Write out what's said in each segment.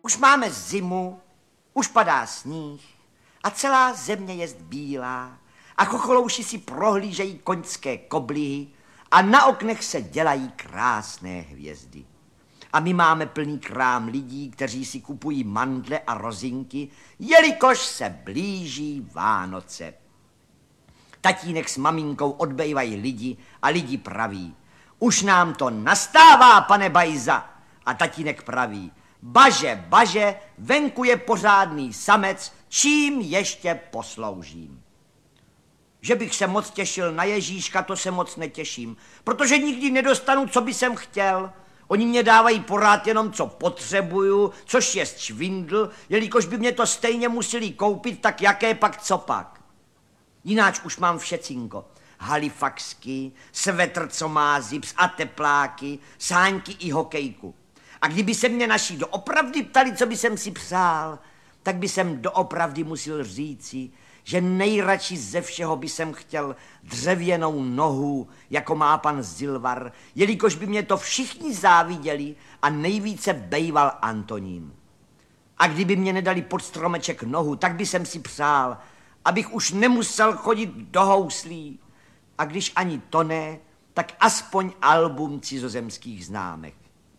Už máme zimu, už padá sníh a celá země jest bílá a chocholouši si prohlížejí koňské koblihy a na oknech se dělají krásné hvězdy. A my máme plný krám lidí, kteří si kupují mandle a rozinky, jelikož se blíží Vánoce. Tatínek s maminkou odbejvají lidi a lidi praví: už nám to nastává, pane Bajza. A tatínek praví: baže, baže, venku je pořádný samec, čím ještě posloužím. Že bych se moc těšil na Ježíška, to se moc netěším, protože nikdy nedostanu, co by jsem chtěl. Oni mě dávají porád jenom, co potřebuju, což je švindl, jelikož by mě to stejně museli koupit, tak jaké pak, co pak. Jináč už mám všecinko. Halifaxky, svetr, co má zips a tepláky, sáňky i hokejku. A kdyby se mě naši doopravdy ptali, co by jsem si přál, tak by jsem doopravdy musel říci, že nejradši ze všeho by jsem chtěl dřevěnou nohu, jako má pan Zilvar, jelikož by mě to všichni záviděli a nejvíce bejval Antonín. A kdyby mě nedali pod stromeček nohu, tak by jsem si přál, abych už nemusel chodit do houslí. A když ani to ne, tak aspoň album cizozemských známek.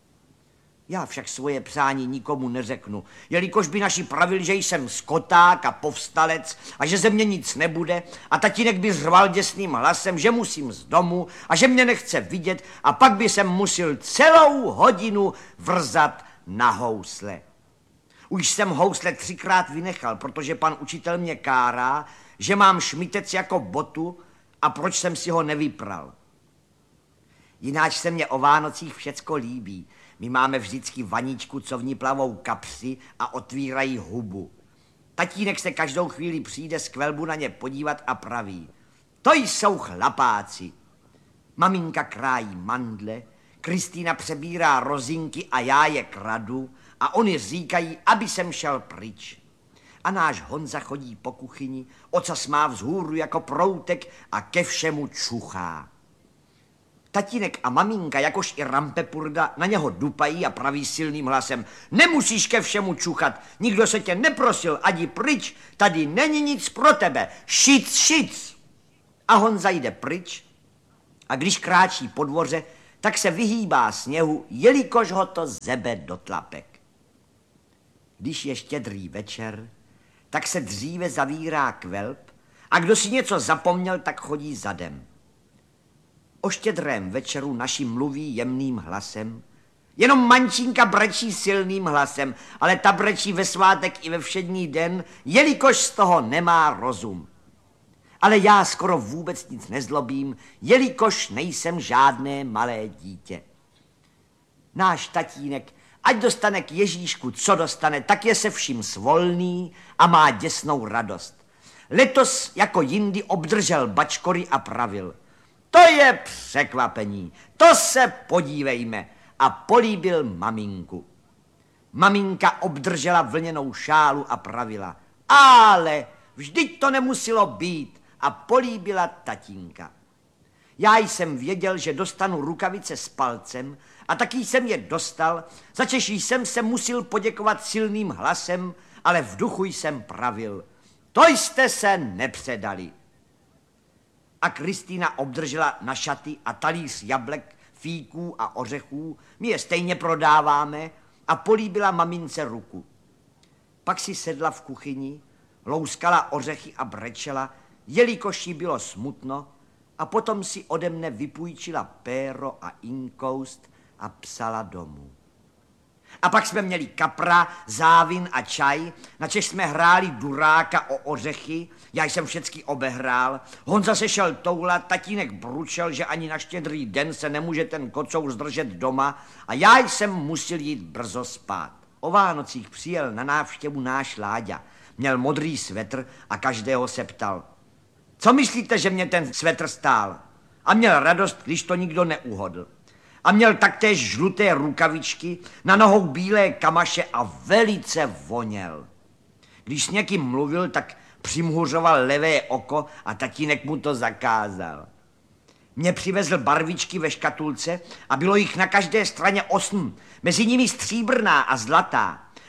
Já však svoje přání nikomu neřeknu, jelikož by naši pravili, že jsem skoták a povstalec a že ze mě nic nebude, a tatínek by řval děsným hlasem, že musím z domu a že mě nechce vidět, a pak by jsem musel celou hodinu vrzat na housle. Už jsem housle 3krát vynechal, protože pan učitel mě kárá, že mám šmitec jako botu a proč jsem si ho nevypral. Jináč se mě o Vánocích všecko líbí. My máme vždycky vaničku, co v ní plavou kapři a otvírají hubu. Tatínek se každou chvíli přijde z kvelbu na ně podívat a praví: to jsou chlapáci. Maminka krájí mandle, Kristýna přebírá rozinky a já je kradu a oni říkají, aby jsem šel pryč. A náš Honza chodí po kuchyni, ocas má vzhůru jako proutek a ke všemu čuchá. Tatínek a maminka, jakož i Rampepurda, na něho dupají a praví silným hlasem: nemusíš ke všemu čuchat, nikdo se tě neprosil, adi pryč, tady není nic pro tebe, šic, šic. A Honza jde pryč a když kráčí po dvoře, tak se vyhýbá sněhu, jelikož ho to zebe do tlapek. Když je štědrý večer, tak se dříve zavírá kvelb a kdo si něco zapomněl, tak chodí zadem. O štědrém večeru naši mluví jemným hlasem, jenom mančínka brečí silným hlasem, ale ta brečí ve svátek i ve všední den, jelikož z toho nemá rozum. Ale já skoro vůbec nic nezlobím, jelikož nejsem žádné malé dítě. Náš tatínek, ať dostane k Ježíšku, co dostane, tak je se vším svolný a má děsnou radost. Letos jako jindy obdržel bačkory a pravil: to je překvapení, to se podívejme, a políbil maminku. Maminka obdržela vlněnou šálu a pravila: ale vždyť to nemuselo být, a políbila tatínka. Já jsem věděl, že dostanu rukavice s palcem a taky jsem je dostal, začež jsem se musel poděkovat silným hlasem, ale v duchu jsem pravil: to jste se nepředali. A Kristýna obdržela na šaty a talíř jablek, fíků a ořechů, my je stejně prodáváme, a políbila mamince ruku. Pak si sedla v kuchyni, louskala ořechy a brečela, jelikož jí bylo smutno, a potom si ode mne vypůjčila péro a inkoust a psala domů. A pak jsme měli kapra, závin a čaj, načež jsme hráli duráka o ořechy, já jsem všecky obehrál, Honza se šel toulat, tatínek bručel, že ani na štědrý den se nemůže ten kocour zdržet doma, a já jsem musel jít brzo spát. O Vánocích přijel na návštěvu náš Láďa, měl modrý svetr a každého se ptal: co myslíte, že mě ten svetr stál? A měl radost, když to nikdo neuhodl. A měl taktéž žluté rukavičky, na nohou bílé kamaše a velice voněl. Když s někým mluvil, tak přimhuřoval levé oko a tatínek mu to zakázal. Mě přivezl barvičky ve škatulce a bylo jich na každé straně 8, mezi nimi stříbrná a zlatá.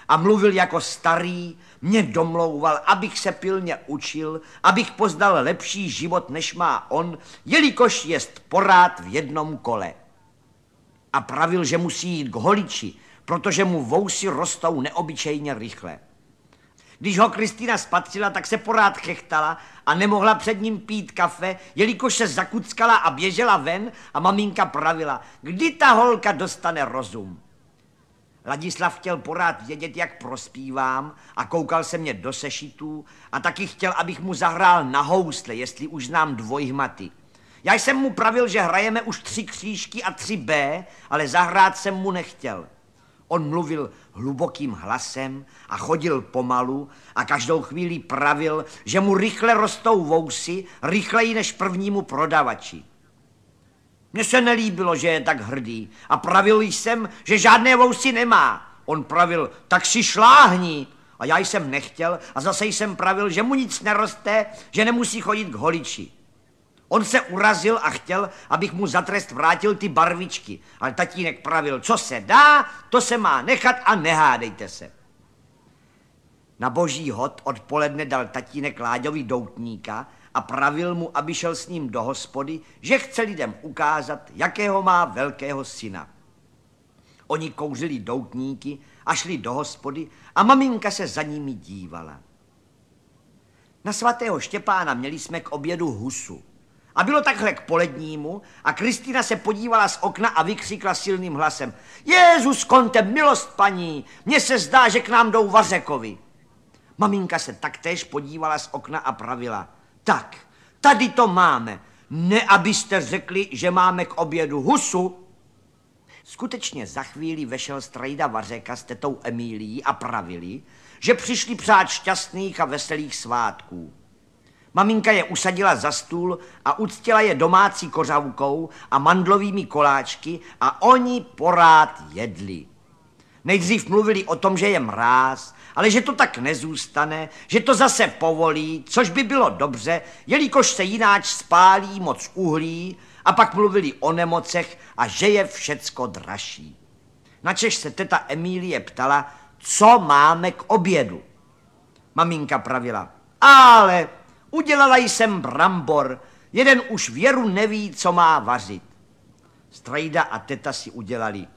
a mluvil jako starý, mě domlouval, abych se pilně učil, abych poznal lepší život, než má on, jelikož jest porád v jednom kole. A pravil, že musí jít k holiči, protože mu vousy rostou neobyčejně rychle. Když ho Kristýna spatřila, tak se porád chechtala a nemohla před ním pít kafe, jelikož se zakuckala a běžela ven a maminka pravila, kdy ta holka dostane rozum. Ladislav chtěl porád vědět, jak prospívám a koukal se mě do sešitů a taky chtěl, abych mu zahrál na housle, jestli už znám dvojhmaty. Já jsem mu pravil, že hrajeme už 3 křížky a 3 B, ale zahrát jsem mu nechtěl. On mluvil hlubokým hlasem a chodil pomalu a každou chvíli pravil, že mu rychle rostou vousy, rychleji než prvnímu prodavači. Mně se nelíbilo, že je tak hrdý a pravil jsem, že žádné vousy nemá. On pravil, tak si šláhni. A já jsem nechtěl a zase jsem pravil, že mu nic neroste, že nemusí chodit k holiči. On se urazil a chtěl, abych mu za trest vrátil ty barvičky, ale tatínek pravil, co se dá, to se má nechat a nehádejte se. Na boží hod odpoledne dal tatínek Láďovi doutníka a pravil mu, aby šel s ním do hospody, že chce lidem ukázat, jakého má velkého syna. Oni kouřili doutníky a šli do hospody a maminka se za nimi dívala. Na svatého Štěpána měli jsme k obědu husu. A bylo takhle k polednímu a Kristýna se podívala z okna a vykřikla silným hlasem. Jezus konte, milost paní, mně se zdá, že k nám jdou Vařekovi. Maminka se taktéž podívala z okna a pravila. Tak, tady to máme, ne abyste řekli, že máme k obědu husu. Skutečně za chvíli vešel strejda Vařeka s tetou Emílií a pravili, že přišli přát šťastných a veselých svátků. Maminka je usadila za stůl a uctila je domácí kořavkou a mandlovými koláčky a oni porád jedli. Nejdřív mluvili o tom, že je mráz, ale že to tak nezůstane, že to zase povolí, což by bylo dobře, jelikož se jináč spálí moc uhlí, a pak mluvili o nemocech a že je všecko dražší. Načež se teta Emílie ptala, co máme k obědu. Maminka pravila, ale udělala jsem brambor, jeden už věru neví, co má vařit. Strejda a teta si udělali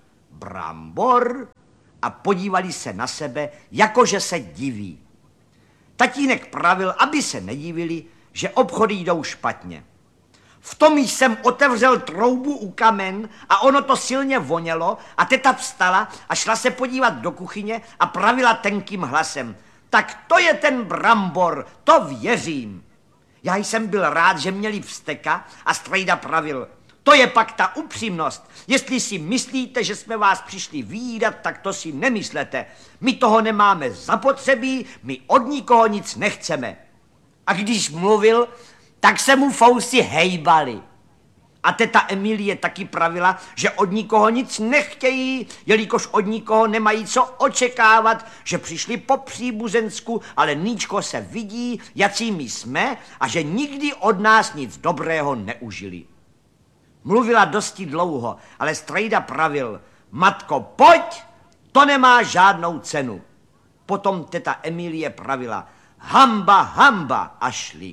brambor a podívali se na sebe, jakože se diví. Tatínek pravil, aby se nedivili, že obchody jdou špatně. V tom jsem otevřel troubu u kamen a ono to silně vonělo a teta vstala a šla se podívat do kuchyně a pravila tenkým hlasem. Tak to je ten brambor, to věřím. Já jsem byl rád, že měli vzteka a strejda pravil. To je pak ta upřímnost. Jestli si myslíte, že jsme vás přišli výdat, tak to si nemyslete. My toho nemáme zapotřebí, my od nikoho nic nechceme. A když mluvil, tak se mu fousy hejbaly. A teta Emílie taky pravila, že od nikoho nic nechtějí, jelikož od nikoho nemají co očekávat, že přišli po příbuzensku, ale níčko se vidí, jací my jsme a že nikdy od nás nic dobrého neužili. Mluvila dosti dlouho, ale strejda pravil, matko, pojď, to nemá žádnou cenu. Potom teta Emílie pravila, hamba, hamba a šli.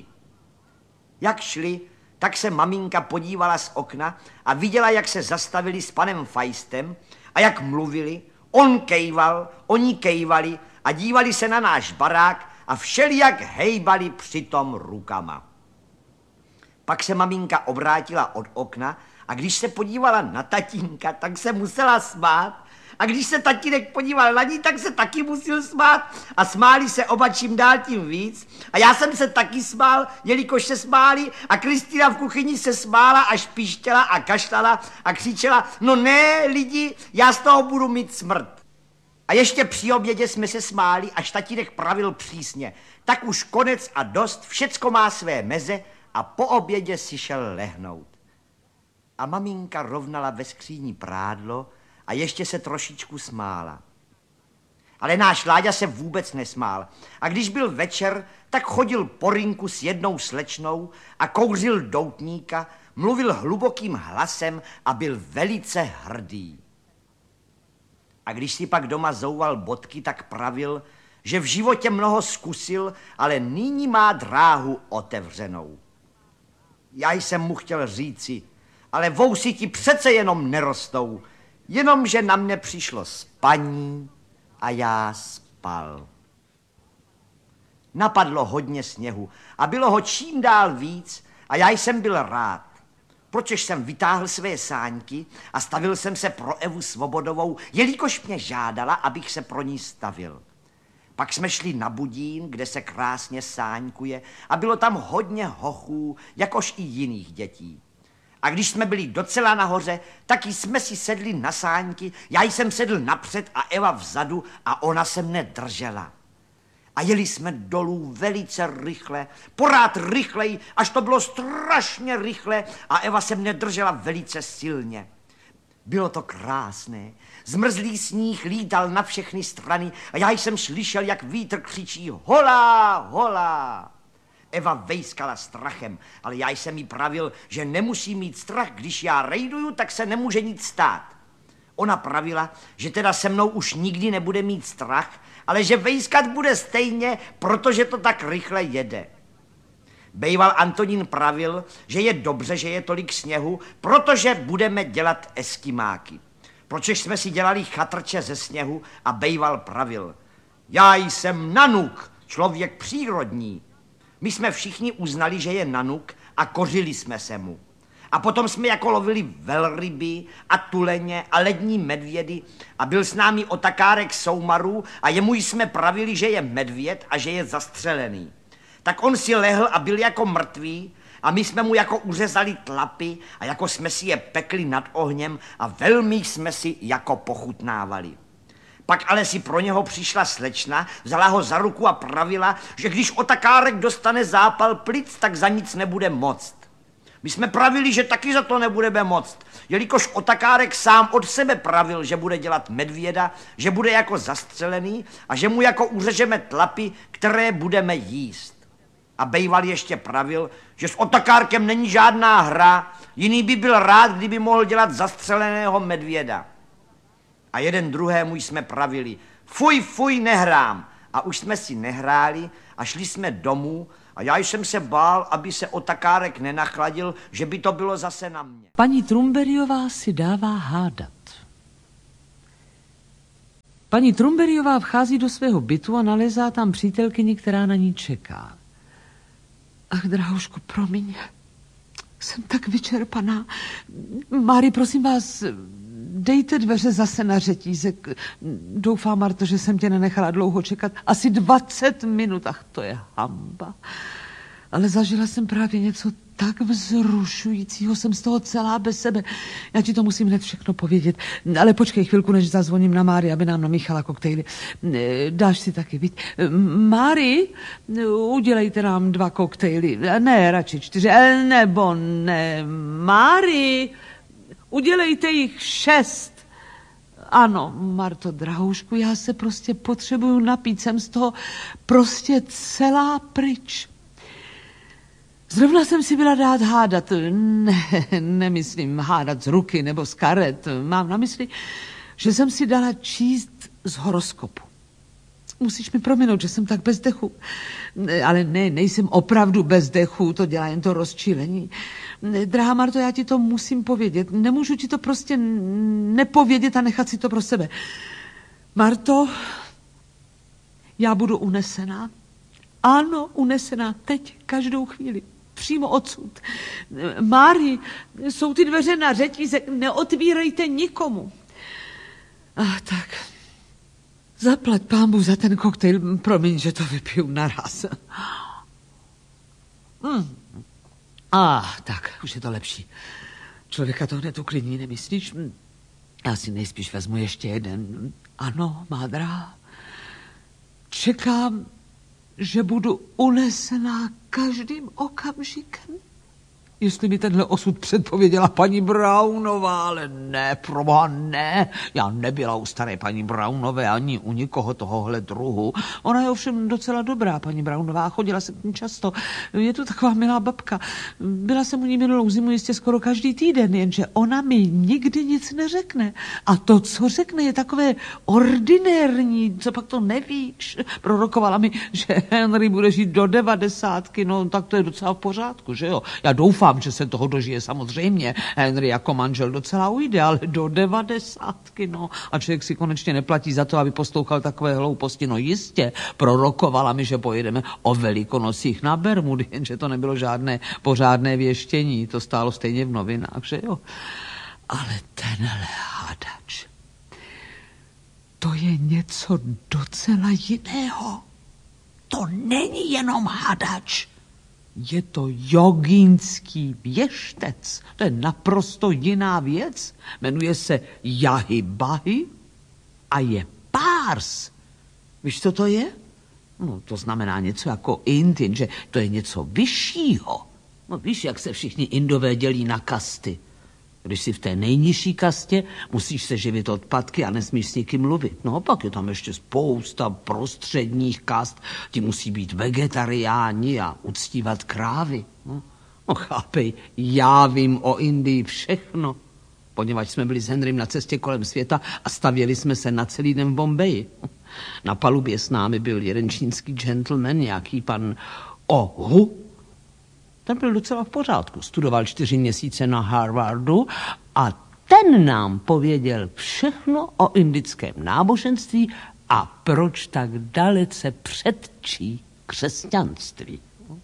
Jak šli, tak se maminka podívala z okna a viděla, jak se zastavili s panem Fajstem a jak mluvili, on kejval, oni kejvali a dívali se na náš barák a všelijak hejbali přitom rukama. Pak se maminka obrátila od okna a když se podívala na tatínka, tak se musela smát. A když se tatínek podíval na ní, tak se taky musel smát a smáli se oba čím dál tím víc. A já jsem se taky smál, jelikož se smáli a Kristýna v kuchyni se smála a špištěla a kašlala a křičela, no ne, lidi, já z toho budu mít smrt. A ještě při obědě jsme se smáli, až tatínek pravil přísně, tak už konec a dost, všecko má své meze a po obědě si šel lehnout. A maminka rovnala ve skříni prádlo a ještě se trošičku smála. Ale náš Láďa se vůbec nesmál. A když byl večer, tak chodil po rynku s jednou slečnou a kouřil doutníka, mluvil hlubokým hlasem a byl velice hrdý. A když si pak doma zouval bodky, tak pravil, že v životě mnoho zkusil, ale nyní má dráhu otevřenou. Já jsem mu chtěl říci, ale vousy ti přece jenom nerostou, jenomže na mne přišlo spaní a já spal. Napadlo hodně sněhu a bylo ho čím dál víc a já jsem byl rád. Pročež jsem vytáhl své sáňky a stavil jsem se pro Evu Svobodovou, jelikož mě žádala, abych se pro ní stavil. Pak jsme šli na Budín, kde se krásně sáňkuje a bylo tam hodně hochů, jakož i jiných dětí. A když jsme byli docela nahoře, taky jsme si sedli na sáňky, já jsem sedl napřed a Eva vzadu a ona se mne držela. A jeli jsme dolů velice rychle, pořád rychleji, až to bylo strašně rychle a Eva se mne držela velice silně. Bylo to krásné, zmrzlý sníh lítal na všechny strany a já jsem slyšel, jak vítr křičí hola, hola. Eva vejskala strachem, ale já jsem jí pravil, že nemusí mít strach, když já rejduju, tak se nemůže nic stát. Ona pravila, že teda se mnou už nikdy nebude mít strach, ale že vejskat bude stejně, protože to tak rychle jede. Bejval Antonín pravil, že je dobře, že je tolik sněhu, protože budeme dělat eskimáky. Pročež jsme si dělali chatrče ze sněhu a Bejval pravil, já jsem nanuk, člověk přírodní. My jsme všichni uznali, že je nanuk a kořili jsme se mu. A potom jsme jako lovili velryby a tuleně a lední medvědy a byl s námi otakárek soumarů a jemu jsme pravili, že je medvěd a že je zastřelený. Tak on si lehl a byl jako mrtvý a my jsme mu jako uřezali tlapy a jako jsme si je pekli nad ohněm a velmi jsme si jako pochutnávali. Pak ale si pro něho přišla slečna, vzala ho za ruku a pravila, že když otakárek dostane zápal plic, tak za nic nebude moct. My jsme pravili, že taky za to nebudeme moct, jelikož otakárek sám od sebe pravil, že bude dělat medvěda, že bude jako zastřelený a že mu jako uřežeme tlapy, které budeme jíst. A Bejval ještě pravil, že s otakárkem není žádná hra, jiný by byl rád, kdyby mohl dělat zastřeleného medvěda. A jeden druhému jsme pravili, fuj, fuj, nehrám. A už jsme si nehráli a šli jsme domů a já jsem se bál, aby se otakárek nenachladil, že by to bylo zase na mě. Paní Trumberiová si dává hádat. Paní Trumberiová vchází do svého bytu a nalézá tam přítelkyni, která na ní čeká. Ach, drahoušku, promiň, jsem tak vyčerpaná. Mári, prosím vás, dejte dveře zase na řetízek. Doufám, Marto, že jsem tě nenechala dlouho čekat. Asi 20 minut, ach, to je hamba. Ale zažila jsem právě něco tak vzrušujícího, jsem z toho celá bez sebe. Já ti to musím hned všechno povědět. Ale počkej chvilku, než zazvoním na Mári, aby nám namíchala koktejly. Dáš si taky, viď? Mári, udělejte nám 2 koktejly. Ne, radši 4, nebo ne. Mári, udělejte jich 6. Ano, Marto, drahoušku, já se prostě potřebuju napít, jsem z toho prostě celá pryč. Zrovna jsem si byla dát hádat, nemyslím hádat z ruky nebo z karet, mám na mysli, že jsem si dala číst z horoskopu. Musíš mi prominout, že jsem tak bez dechu. Ale ne, nejsem opravdu bez dechu, to dělá jen to rozčílení. Drahá Marto, já ti to musím povědět. Nemůžu ti to prostě nepovědět a nechat si to pro sebe. Marto, já budu unesená. Ano, unesená teď, každou chvíli. Přímo odsud. Mári, jsou ty dveře na řetízek, neotvírejte nikomu. Tak, zaplať pánbůh za ten koktejl, promiň, že to vypiju naraz. Tak, už je to lepší. Člověka to hned uklidní, nemyslíš? Já si nejspíš vezmu ještě jeden. Ano, má drahá. Čekám, že budu unesená každým okamžikem. Jestli by tenhle osud předpověděla paní Brownová, ale ne, proboha ne. Já nebyla u staré paní Brownové ani u nikoho tohohle druhu. Ona je ovšem docela dobrá, paní Brownová, chodila jsem k ní často. Je to taková milá babka. Byla jsem u ní minulou zimu jistě skoro každý týden, jenže ona mi nikdy nic neřekne. A to, co řekne, je takové ordinérní, co pak to nevíš. Prorokovala mi, že Henry bude žít do 90, no tak to je docela v pořádku, že jo. Já doufám, že se toho dožije samozřejmě. Henry jako manžel docela ujde, ale do 90, no. A člověk si konečně neplatí za to, aby poslouchal takové hlouposti. No jistě, prorokovala mi, že pojedeme o Velikonocích na Bermudy, jenže to nebylo žádné pořádné věštění. To stálo stejně v novinách, že jo. Ale tenhle hadač, to je něco docela jiného. To není jenom hadač. Je to jogínský věštec. To je naprosto jiná věc. Jmenuje se Jahi-Bahi a je párs. Víš, co to je? No, to znamená něco jako Indin, že to je něco vyššího. No, víš, jak se všichni Indové dělí na kasty. Když jsi v té nejnižší kastě, musíš se živit odpadky a nesmíš s nikým mluvit. No, pak je tam ještě spousta prostředních kast. Ti musí být vegetariáni a uctívat krávy. No chápej, já vím o Indii všechno. Poněvadž jsme byli s Henrym na cestě kolem světa a stavěli jsme se na celý den v Bombeji. Na palubě s námi byl jeden čínský gentleman, nějaký pan Ohu. Ten byl docela v pořádku. Studoval 4 měsíce na Harvardu a ten nám pověděl všechno o indickém náboženství a proč tak dalece předčí křesťanství.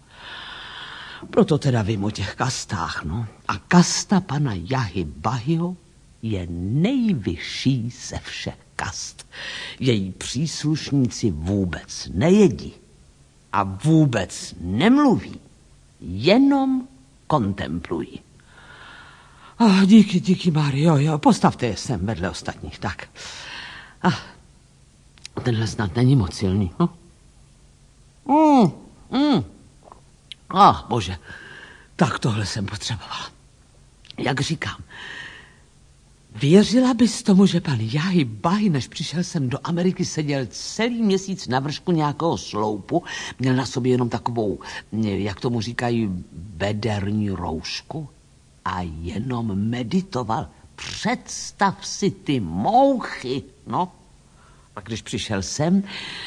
Proto teda vím o těch kastách, no. A kasta pana Jahi-Bahiho je nejvyšší ze všech kast. Její příslušníci vůbec nejedí a vůbec nemluví. Jenom kontemplují. Díky, Mario, jo, postavte je sem vedle ostatních, tak. Tenhle snad není moc silný, no? Bože, tak tohle jsem potřebovala. Jak říkám, věřila bys tomu, že pan Jahi-Bahi, než přišel sem do Ameriky, seděl celý měsíc na vršku nějakého sloupu, měl na sobě jenom takovou, jak tomu říkají, bederní roušku a jenom meditoval. Představ si ty mouchy, no. A když přišel sem,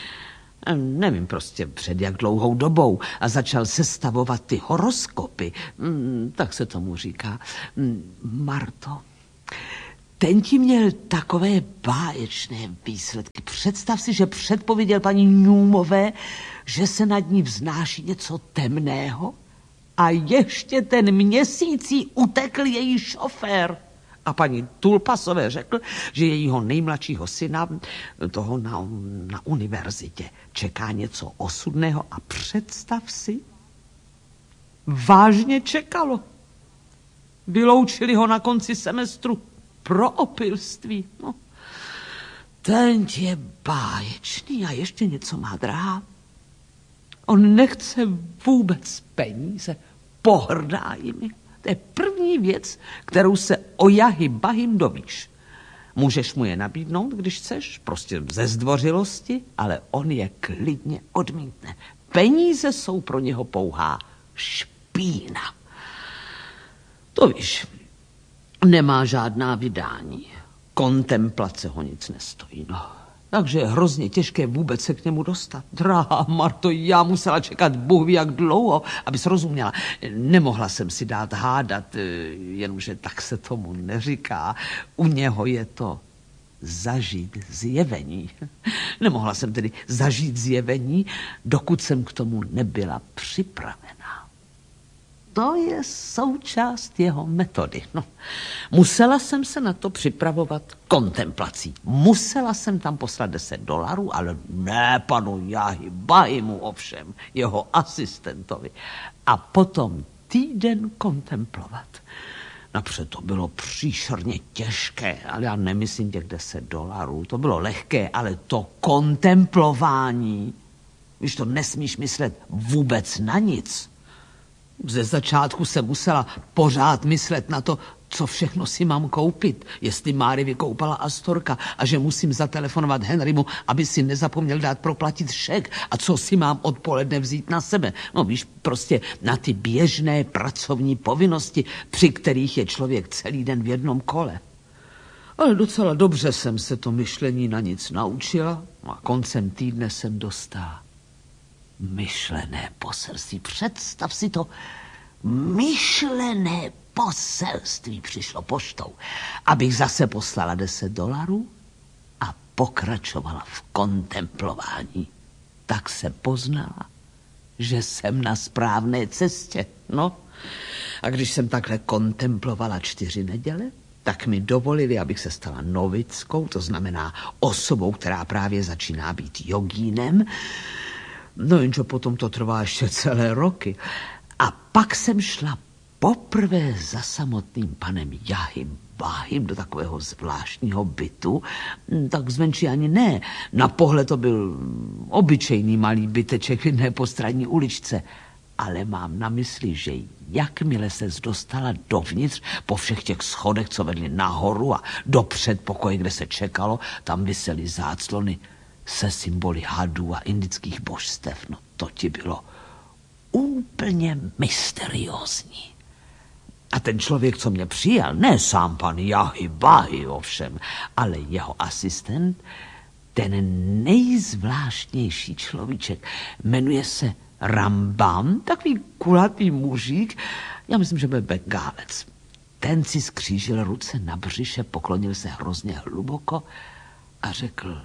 nevím prostě před jak dlouhou dobou, a začal sestavovat ty horoskopy, tak se tomu říká, Marto, ten ti měl takové báječné výsledky. Představ si, že předpověděl paní Newmové, že se nad ní vznáší něco temného a ještě ten měsíc jí utekl její šofér. A paní Tulpasové řekl, že jejího nejmladšího syna, toho na univerzitě, čeká něco osudného a představ si, vážně čekalo. Vyloučili ho na konci semestru pro opilství. No. Ten je báječný a ještě něco má drahá. On nechce vůbec peníze, pohrdá jimi. To je první věc, kterou se o Jahi-Bahim dovíš. Můžeš mu je nabídnout, když chceš, prostě ze zdvořilosti, ale on je klidně odmítne. Peníze jsou pro něho pouhá špína. To víš, nemá žádná vydání. Kontemplace ho nic nestojí, no. Takže je hrozně těžké vůbec se k němu dostat. Drahá Marto, já musela čekat Bůh ví jak dlouho, abys rozuměla. Nemohla jsem si dát hádat, jenomže tak se tomu neříká. U něho je to zažít zjevení. Nemohla jsem tedy zažít zjevení, dokud jsem k tomu nebyla připravená. To je součást jeho metody. No. Musela jsem se na to připravovat kontemplací. Musela jsem tam poslat $10, ale ne panu Jahi-Bahimu ovšem, jeho asistentovi. A potom týden kontemplovat. Napřed to bylo příšerně těžké, ale já nemyslím těch $10. To bylo lehké, ale to kontemplování, víš, to nesmíš myslet vůbec na nic. Ze začátku jsem musela pořád myslet na to, co všechno si mám koupit, jestli Máry vykoupala Astorka a že musím zatelefonovat Henrymu, aby si nezapomněl dát proplatit šek a co si mám odpoledne vzít na sebe. No víš, prostě na ty běžné pracovní povinnosti, při kterých je člověk celý den v jednom kole. Ale docela dobře jsem se to myšlení na nic naučila a koncem týdne jsem dostala myšlené poselství. Představ si to, myšlené poselství přišlo poštou, abych zase poslala $10 a pokračovala v kontemplování. Tak se poznala, že jsem na správné cestě. No, a když jsem takhle kontemplovala 4 neděle, tak mi dovolili, abych se stala novickou, to znamená osobou, která právě začíná být jogínem. No jenže potom to trvá ještě celé roky. A pak jsem šla poprvé za samotným panem Jahym Bahym do takového zvláštního bytu, tak zvenčí ani ne. Na pohled to byl obyčejný malý byteček v jedné postranní uličce. Ale mám na mysli, že jakmile ses dostala dovnitř po všech těch schodech, co vedly nahoru a do předpokoje, kde se čekalo, tam visely záclony se symboly hadů a indických božstev. No to ti bylo úplně mysteriózní. A ten člověk, co mě přijal, ne sám pan Jahy Bahy ovšem, ale jeho asistent, ten nejzvláštnější človíček, jmenuje se Rambam, takový kulatý mužík, já myslím, že byl Bengálec. Ten si skřížil ruce na břiše, poklonil se hrozně hluboko a řekl: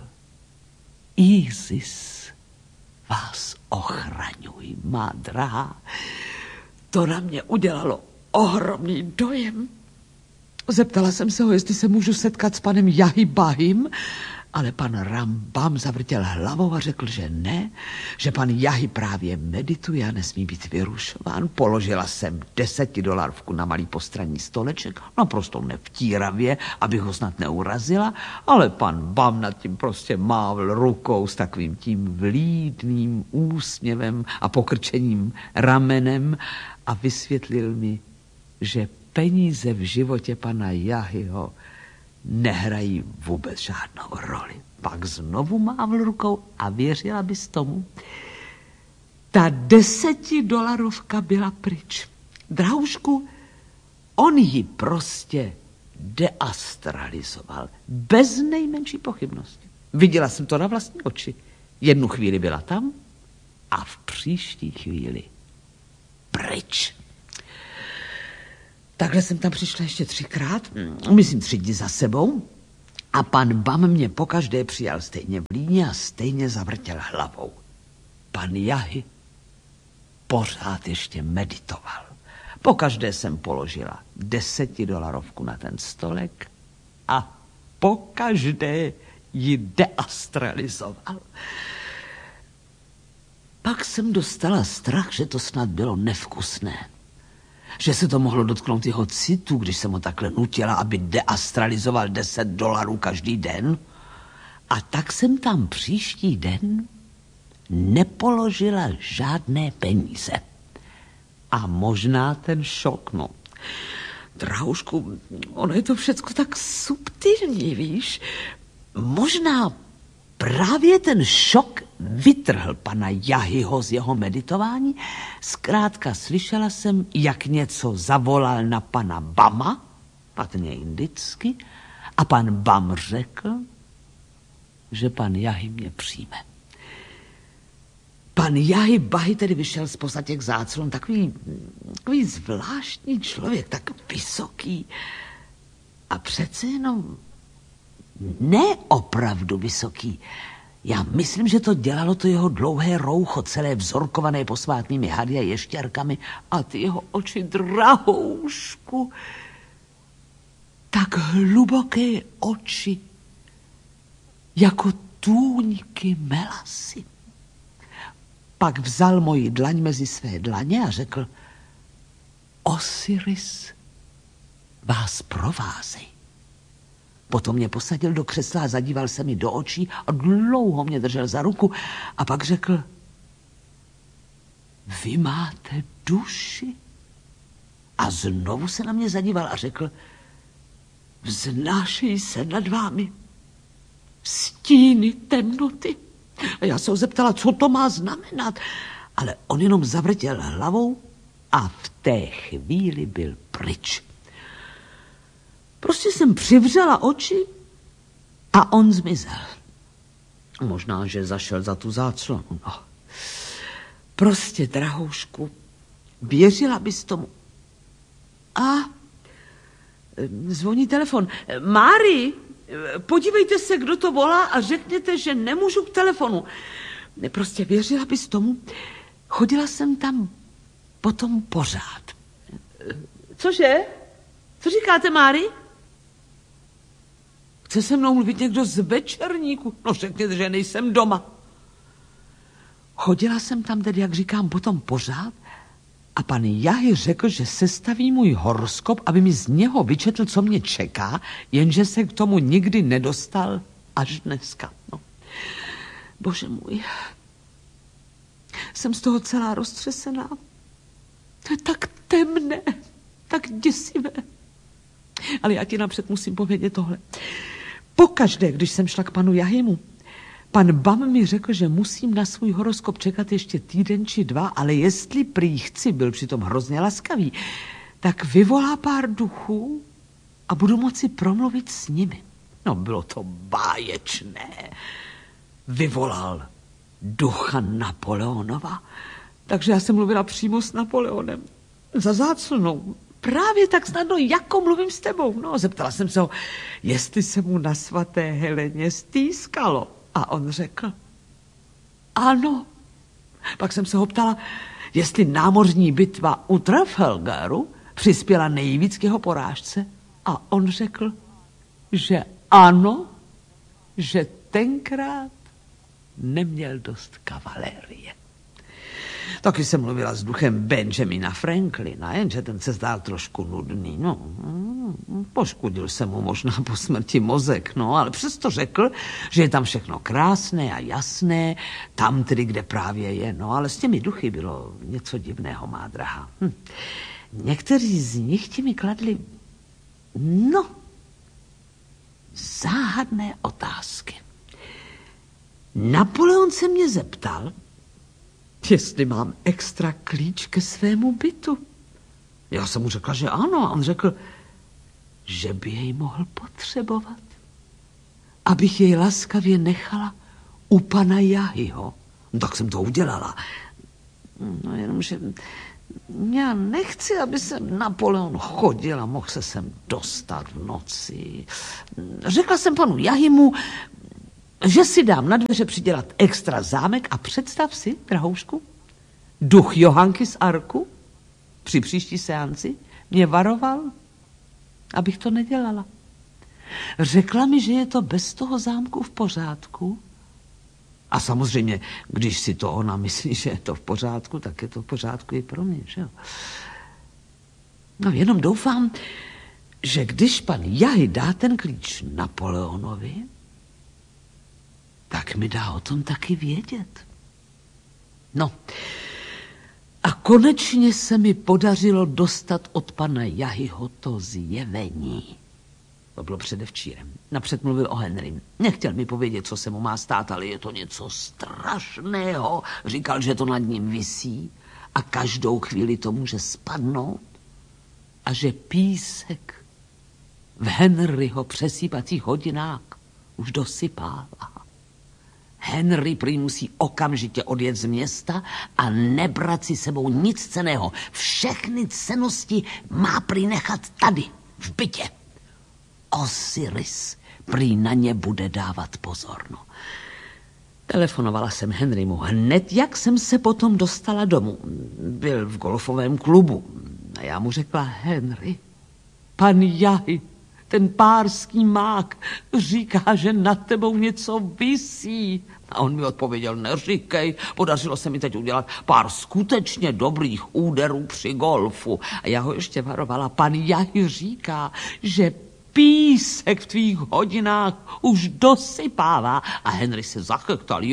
Isis vás ochraňuj, má drahá. To na mě udělalo ohromný dojem. Zeptala jsem se ho, jestli se můžu setkat s panem Jahy Bahym, ale pan Rambam zavrtěl hlavou a řekl, že ne, že pan Jahy právě medituje a nesmí být vyrušován. Položila jsem $10 na malý postranní stoleček, naprosto nevtíravě, abych ho snad neurazila, ale pan Bam nad tím prostě mávl rukou s takovým tím vlídným úsměvem a pokrčením ramenem a vysvětlil mi, že peníze v životě pana Jahyho nehrají vůbec žádnou roli. Pak znovu mávl rukou a věřila bys tomu, ta $10 byla pryč. Drahušku, on ji prostě deastralizoval. Bez nejmenší pochybnosti. Viděla jsem to na vlastní oči. Jednu chvíli byla tam a v příští chvíli pryč. Takhle jsem tam přišla ještě 3krát, myslím 3 dny za sebou, a pan Bam mě pokaždé přijal stejně v líně a stejně zavrtěl hlavou. Pan Jahy pořád ještě meditoval. Pokaždé jsem položila $10 na ten stolek a pokaždé ji deastralizoval. Pak jsem dostala strach, že to snad bylo nevkusné. Že se to mohlo dotknout jeho citu, když jsem ho takhle nutila, aby deastralizoval $10 každý den. A tak jsem tam příští den nepoložila žádné peníze. A možná ten šok, no. Drahušku, ono je to všecko tak subtilní, víš. Možná právě ten šok vytrhl pana Jahyho z jeho meditování. Zkrátka slyšela jsem, jak něco zavolal na pana Bama, patrně indicky, a pan Bam řekl, že pan Jahy mě přijme. Pan Jahy Bahy tedy vyšel zpoza těch záclon, takový zvláštní člověk, tak vysoký a přece jenom neopravdu vysoký. Já myslím, že to dělalo to jeho dlouhé roucho, celé vzorkované posvátnými hady a ještěrkami, a ty jeho oči, drahoušku, tak hluboké oči, jako tůňky melasy. Pak vzal moji dlaň mezi své dlaně a řekl: Osiris vás provází. Potom mě posadil do křesla a zadíval se mi do očí a dlouho mě držel za ruku a pak řekl: vy máte duši? A znovu se na mě zadíval a řekl, vznášejí se nad vámi stíny temnoty. A já se ho zeptala, co to má znamenat. Ale on jenom zavrtěl hlavou a v té chvíli byl pryč. Prostě jsem přivřela oči a on zmizel. Možná, že zašel za tu záclonu. No. Prostě, drahoušku, věřila bys tomu. A zvoní telefon. Mári, podívejte se, kdo to volá a řekněte, že nemůžu k telefonu. Prostě věřila bys tomu. Chodila jsem tam potom pořád. Cože? Co říkáte, Mári? Chce se mnou mluvit někdo z večerníku? No řekněte, že nejsem doma. Chodila jsem tam tedy, jak říkám, potom pořád a pan Jahy řekl, že sestaví můj horoskop, aby mi z něho vyčetl, co mě čeká, jenže se k tomu nikdy nedostal až dneska. No. Bože můj, jsem z toho celá roztřesená. To je tak temné, tak děsivé. Ale já ti napřed musím povědět tohle. Pokaždé, když jsem šla k panu Jahymu, pan Bam mi řekl, že musím na svůj horoskop čekat ještě týden či dva, ale jestli prý chci, byl přitom hrozně laskavý, tak vyvolá pár duchů a budu moci promluvit s nimi. No, bylo to báječné. Vyvolal ducha Napoleonova, takže já jsem mluvila přímo s Napoleonem. Za záclnou. Právě tak snadno, jako mluvím s tebou. No, zeptala jsem se ho, jestli se mu na svaté Heleně stýskalo. A on řekl, ano. Pak jsem se ho ptala, jestli námořní bitva u Trafalgaru přispěla nejvíc k jeho porážce. A on řekl, že ano, že tenkrát neměl dost kavalérie. Taky jsem mluvila s duchem Benjamina Franklina, jenže ten se zdál trošku nudný. No, poškodil se mu možná po smrti mozek, no, ale přesto řekl, že je tam všechno krásné a jasné, tam tedy, kde právě je. No, ale s těmi duchy bylo něco divného, má drahá. Někteří z nich ti mi kladli, no, záhadné otázky. Napoleon se mě zeptal, jestli mám extra klíč ke svému bytu. Já jsem mu řekla, že ano. A on řekl, že by jej mohl potřebovat. Abych jej laskavě nechala u pana Jahyho. No, tak jsem to udělala. No jenomže já nechci, aby sem Napoleon chodil a mohl se sem dostat v noci. Řekla jsem panu Jahymu, že si dám na dveře přidělat extra zámek a představ si, drahoušku, duch Johanky z Arku při příští seanci mě varoval, abych to nedělala. Řekla mi, že je to bez toho zámku v pořádku. A samozřejmě, když si to ona myslí, že je to v pořádku, tak je to v pořádku i pro mě, že jo? No jenom doufám, že když pan Jahy dá ten klíč Napoleonovi, tak mi dá o tom taky vědět. No, a konečně se mi podařilo dostat od pana Jahyho to zjevení. To bylo předevčírem. Napřed mluvil o Henrym. Nechtěl mi povědět, co se mu má stát, ale je to něco strašného. Říkal, že to nad ním visí a každou chvíli to může spadnout a že písek v Henryho přesýpacích hodinách už dosypává. Henry prý musí okamžitě odjet z města a nebrat si sebou nic cenného. Všechny cennosti má prý nechat tady, v bytě. Osiris prý na ně bude dávat pozor. No. Telefonovala jsem Henrymu hned, jak jsem se potom dostala domů. Byl v golfovém klubu. A já mu řekla, Henry, pan Jahy, ten párský mák, říká, že nad tebou něco visí. A on mi odpověděl, neříkej, podařilo se mi teď udělat pár skutečně dobrých úderů při golfu. A já ho ještě varovala, pan Jahy říká, že písek v tvých hodinách už dosypává. A Henry se zachechtal, jo,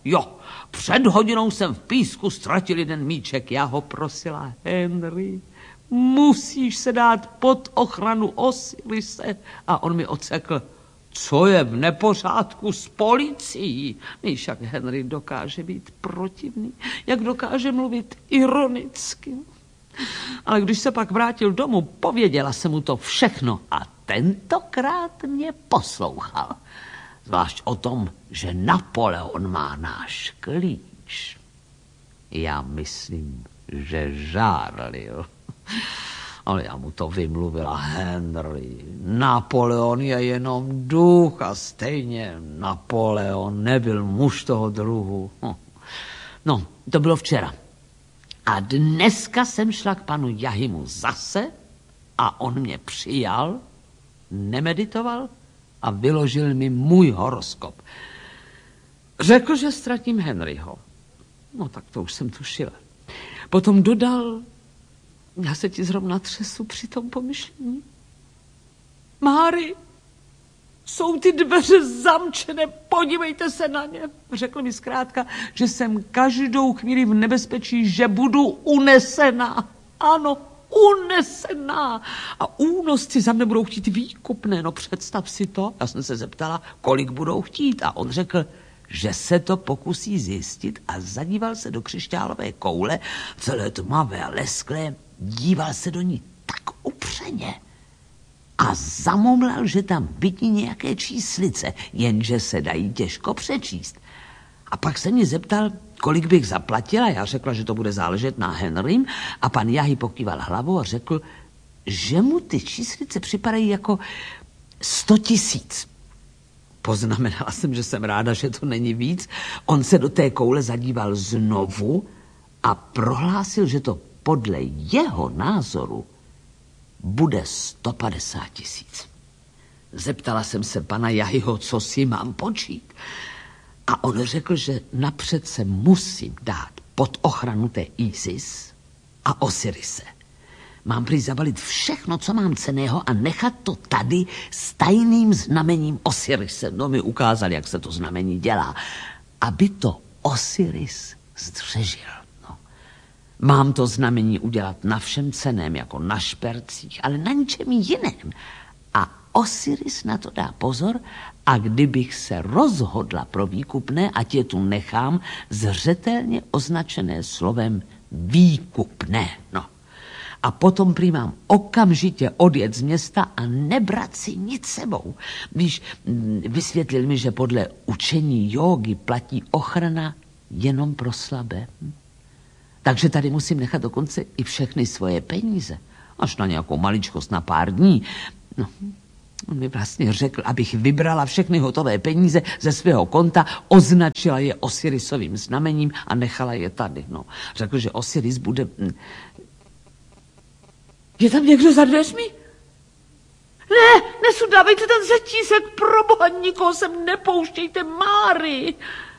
Jo, před hodinou jsem v písku ztratil jeden míček. Já ho prosila, Henry, musíš se dát pod ochranu Osirise. A on mi odsekl, co je v nepořádku s policií. Víš, jak Henry dokáže být protivný, jak dokáže mluvit ironicky. Ale když se pak vrátil domů, pověděla jsem mu to všechno a tentokrát mě poslouchal. Zvlášť o tom, že Napoleon má náš klíč. Já myslím, že žárlil. Ale já mu to vymluvila, Henry. Napoleon je jenom duch a stejně Napoleon nebyl muž toho druhu. No, to bylo včera. A dneska jsem šla k panu Jahimu zase a on mě přijal, nemeditoval a vyložil mi můj horoskop. Řekl, že ztratím Henryho. No tak to už jsem tušila. Potom dodal, já se ti zrovna třesu při tom pomyšlení. Máry, jsou ty dveře zamčené, podívejte se na ně. Řekl mi zkrátka, že jsem každou chvíli v nebezpečí, že budu unesená. Ano, unesená. A únosci za mne budou chtít výkupné. No představ si to. Já jsem se zeptala, kolik budou chtít. A on řekl, že se to pokusí zjistit a zadíval se do křišťálové koule, celé tmavé a lesklé, díval se do ní tak upřeně a zamumlal, že tam vidí nějaké číslice, jenže se dají těžko přečíst. A pak se mě zeptal, kolik bych zaplatila. Já řekla, že to bude záležet na Henrym a pan Jahy pokýval hlavou a řekl, že mu ty číslice připadají jako 100 000. Poznamenala jsem, že jsem ráda, že to není víc. On se do té koule zadíval znovu a prohlásil, že to podle jeho názoru bude 150 000. Zeptala jsem se pana Jahyho, co si mám počít. A on řekl, že napřed se musím dát pod ochranu té Isis a Osirise. Mám prý zabalit všechno, co mám cenného a nechat to tady s tajným znamením Osirise. No mi ukázal, jak se to znamení dělá. Aby to Osiris zdřežil. No. Mám to znamení udělat na všem cenném, jako na špercích, ale na ničem jiném. A Osiris na to dá pozor a kdybych se rozhodla pro výkupné, ať je tu nechám zřetelně označené slovem výkupné. No. A potom prý mám okamžitě odjet z města a nebrat si nic sebou. Víš, vysvětlil mi, že podle učení jógy platí ochrana jenom pro slabé. Takže tady musím nechat dokonce i všechny svoje peníze. Až na nějakou maličkost na pár dní. No, on mi vlastně řekl, abych vybrala všechny hotové peníze ze svého konta, označila je Osirisovým znamením a nechala je tady. No, řekl, že Osiris bude... Je tam někdo za dveřmi? Ne, nesundávejte ten řetízek, proboha, nikoho sem nepouštějte, Máry.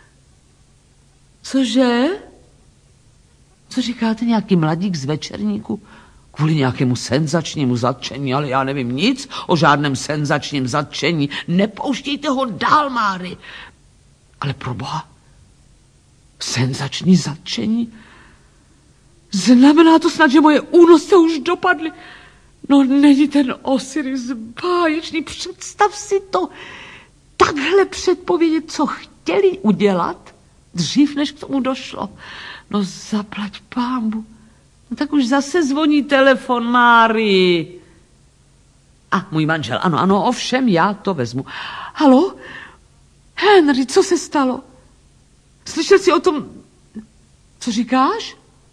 Cože? Co říkáte, nějaký mladík z večerníku? Kvůli nějakému senzačnímu zatčení, ale já nevím nic o žádném senzačním zatčení. Nepouštějte ho dál, Máry. Ale proboha, senzační zatčení? Znamená to snad, že moje únosce už dopadly. No není ten Osiris báječný, představ si to. Takhle předpovědět, co chtěli udělat, dřív než k tomu došlo. No zaplať pámbu. No tak už zase zvoní telefon, Máry. A můj manžel, ano, ovšem, já to vezmu. Haló? Henry, co se stalo? Slyšel jsi o tom... Co říkáš?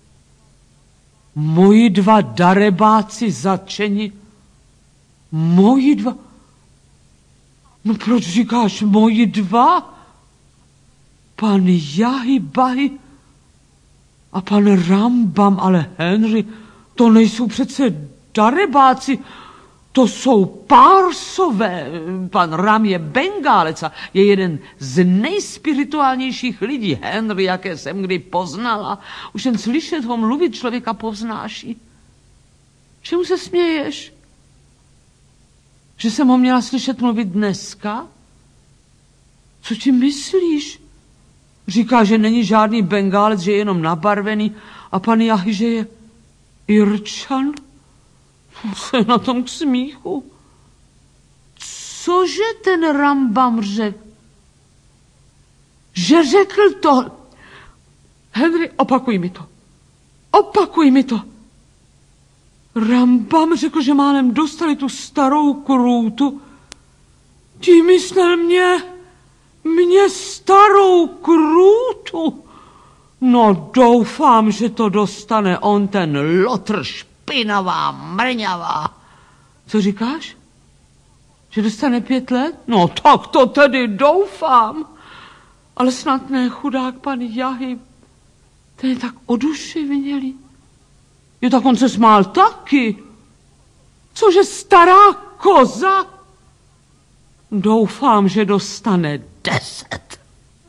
Moji 2 darebáci zatčeni. Moji 2... No proč říkáš moji 2? Pan Jahy Bahy a pan Rambam, ale Henry, to nejsou přece darebáci, to jsou Pársové. Pan Ram je Bengálec a je jeden z nejspirituálnějších lidí, Henry, jaké jsem kdy poznala. Už jen slyšet ho mluvit člověka povznáší. Čemu se směješ? Že jsem ho měla slyšet mluvit dneska? Co ti myslíš? Říká, že není žádný Bengálec, že je jenom nabarvený a pan Jahy, že je Irčan. Co je na tom k smíchu? Cože ten Rambam řekl? Že řekl to. Henry, opakuj mi to. Opakuj mi to. Rambam řekl, že málem dostali tu starou krůtu. Tím myslel mě starou krůtu. No doufám, že to dostane on ten lotr špinavá, mrňavá. Co říkáš? Že dostane 5 let? No tak to tedy doufám. Ale snad ne, chudák pan Jahy. Ten je tak oduševnělý. Jo, tak on se smál taky. Cože stará koza? Doufám, že dostane 10.